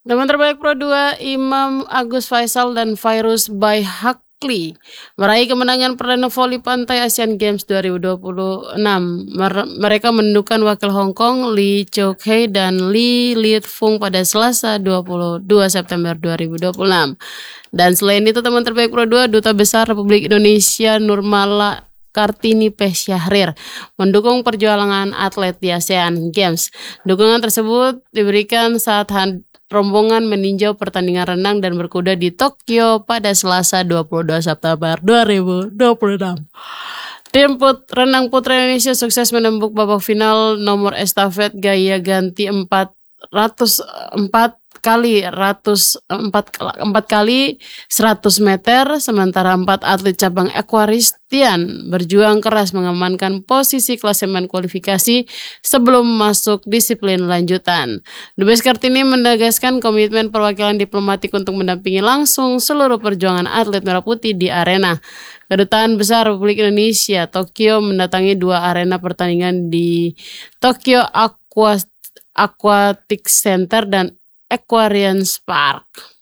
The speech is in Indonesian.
Teman terbaik Pro 2 Imam Agus Faisal dan Fairuz Baihaqli meraih kemenangan perdana voli pantai Asian Games 2026. Mereka menundukkan wakil Hong Kong Lee Chow Hei dan Lee Liet Fung pada Selasa 22 September 2026. Dan selain itu teman terbaik Pro 2 Duta Besar Republik Indonesia Nurmala Kartini P. Syahrir mendukung perjuangan atlet di ASEAN Games. Dukungan tersebut diberikan saat rombongan meninjau pertandingan renang dan berkuda di Tokyo pada Selasa 22 September 2026. Tim renang putra Indonesia sukses menembus babak final nomor estafet gaya ganti 4 kali 100 meter, sementara 4 atlet cabang equestrian berjuang keras mengamankan posisi klasemen kualifikasi sebelum masuk disiplin lanjutan. Dubes Kartini menegaskan komitmen perwakilan diplomatik untuk mendampingi langsung seluruh perjuangan atlet merah putih di arena. Kedutaan Besar Republik Indonesia Tokyo mendatangi 2 arena pertandingan di Tokyo Aquatic Center dan Aquarium Park.